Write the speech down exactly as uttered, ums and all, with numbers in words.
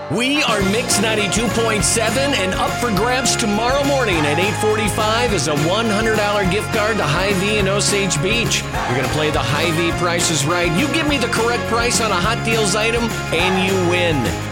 We are Mix ninety-two point seven, and up for grabs tomorrow morning at eight forty-five is a one hundred dollars gift card to Hy-Vee in Osage Beach. You're going to play the Hy-Vee Price is Right. You give me the correct price on a Hot Deals item, and you win.